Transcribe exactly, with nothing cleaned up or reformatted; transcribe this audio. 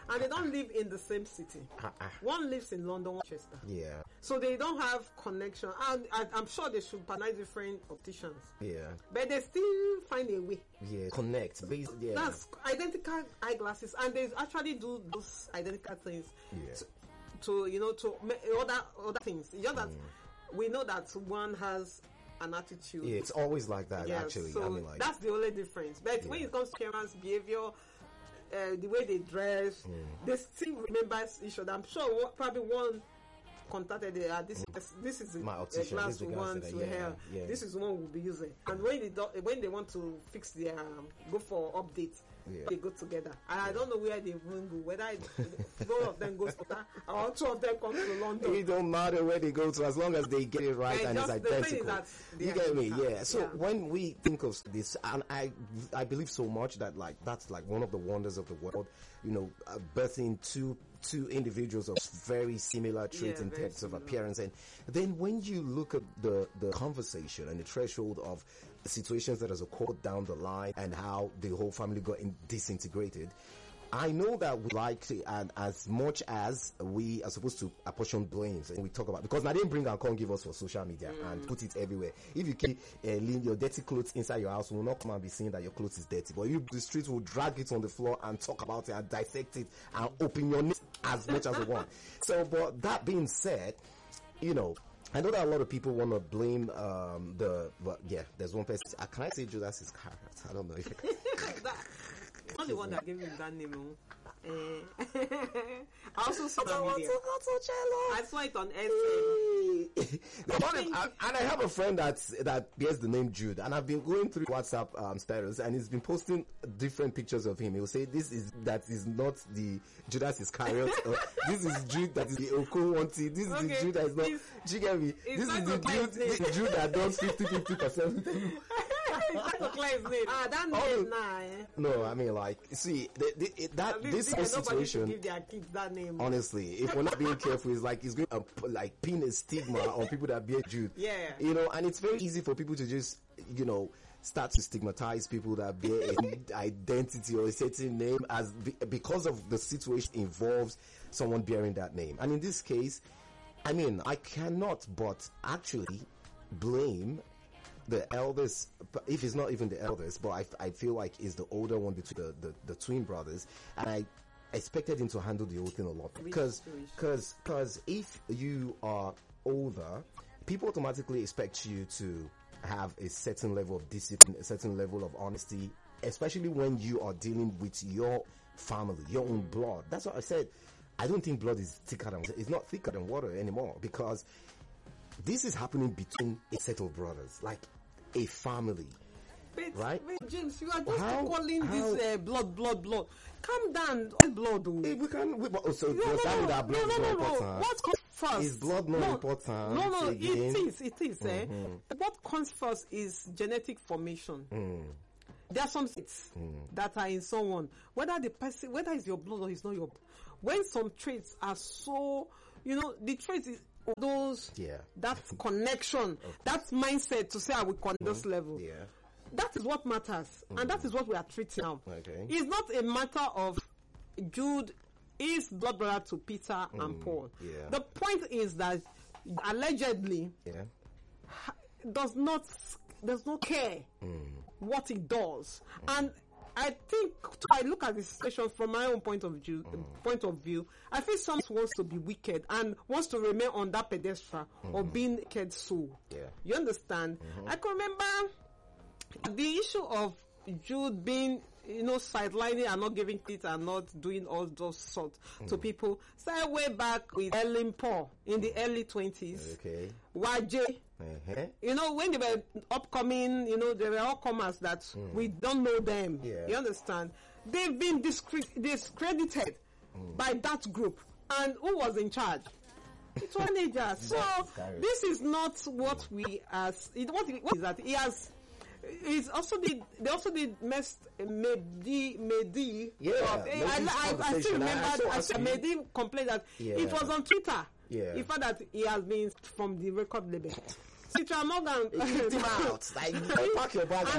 and they don't live in the same city. Uh-uh. One lives in London, Manchester. Yeah. So they don't have connection. And I, I'm sure they should patronize different opticians. Yeah. But they still find a way. Yeah. Connect. Based, yeah. That's identical eyeglasses, and they actually do those identical things. Yeah. To, to you know to ma- other other things. It's just that Mm. we know that one has an attitude. Yeah, it's always like that, Yeah, actually. so I mean, like, that's the only difference. But when Yeah. it comes to parents' behavior, uh, the way they dress, Mm. they still remember each other. I'm sure one, probably one contacted the, uh, this, this is the My uh, optician, glass this is the we glass want that- to yeah, have. yeah. This is the one we'll be using. And when they do, when they want to fix their um, go for update, Yeah. they go together. And I don't know where they will go. Whether it, both of them goes to or two of them come to London. it don't matter where they go to as long as they get it right Yeah, and it's just the thing is identical. that they You are get me? unique. Yeah. So Yeah. when we think of this, and I, I believe so much that like that's like one of the wonders of the world. You know, uh, birthing two two individuals of very similar traits Yeah, in very terms of similar. appearance, and then when you look at the the conversation and the threshold of situations that has occurred down the line and how the whole family got in disintegrated. I know that we like to, and as much as we are supposed to apportion blames, and we talk about, because now they bring and come give us for social media Mm. and put it everywhere. If you keep uh, leave your dirty clothes inside your house, we will not come and be saying that your clothes is dirty. But if the streets will drag it on the floor and talk about it and dissect it and opinionate as much as we want. So, but that being said, you know, I know that a lot of people want to blame um, the, but yeah, there's one person. Uh, can I say Judas Iscariot? I don't know if I can. that, not the one that gave him that name. oh. Eh. I also saw that video. I saw it on S N. The one is- and and I have a friend that's, that bears the name Jude, and I've been going through WhatsApp um, status, and he's been posting different pictures of him. He'll say, "This is that is not the Judas Iscariot. Or, this is Jude that is the Okowanti. This is Okay, the Jude that is not." it's- Do you get me? it's This is not the the Jude, client's the Jude that does fifty fifty percent. That's the client's name. Ah, that Oh, name, nah. Eh. No, I mean, like, see, the, the, it, that At least this there, whole nobody should situation. give their kids that name. Honestly, if we're not being careful, it's like it's going to uh, like pin a stigma on people that bear Jude. Yeah. You know, and it's very easy for people to just, you know, start to stigmatize people that bear an identity or a certain name as be, because of the situation involves someone bearing that name. And in this case, I mean, I cannot but actually blame the eldest, if it's not even the eldest, but I, I feel like it's the older one between the, the, the twin brothers, and I expected him to handle the whole thing a lot, because because because if you are older, people automatically expect you to have a certain level of discipline, a certain level of honesty, especially when you are dealing with your family, your own blood. That's what I said. I don't think blood is thicker than it's not thicker than water anymore, because this is happening between a set of brothers, like a family. Wait, Right? wait, James, you are just How- calling how- this uh, blood, blood, blood. Calm down, blood. Oh. Hey, we can. We, oh, so No, does that no, mean no, that blood no, is no, not no, no. important? What comes first? Is blood not no, important No, no, again? it is, it is. Eh? What comes first is genetic formation. Mm. There are some traits that are in someone, whether the person, whether it's your blood or it's not your blood. When some traits are so, you know, the traits is those, Yeah. that connection, that mindset to say I will connect this level. Yeah. That is what matters, and that is what we are treating now. Okay. It's not a matter of Jude is blood brother to Peter and Paul. yeah. The point is that allegedly Yeah. does not does not care what it does, and I think I look at the situation from my own point of view. Point of view, I feel someone wants to be wicked and wants to remain on that pedestal of being wicked soul. Yeah. You understand? I can remember the issue of Jude being, you know, sidelining and not giving credit and not doing all those sort to people. Started way back with Ellen Paul in the early twenties. Okay. Y J. Uh-huh. You know, when they were upcoming, you know, they were all comers that we don't know them. Yeah. You understand? They've been discre- discredited by that group. And who was in charge? It was teenagers. So scary. this is not what we as it what, what is that? He has It's also did. They also did mess Mehdi Mehdi. Yeah, of- I, Mehdi's I, I still conversation. remember. I- I saw- I I said see. Mehdi complained that Yeah. it was on Twitter. Yeah. In fact, that he has been from the record label. Citra Morgan Kicked him out. Like, pack your bag.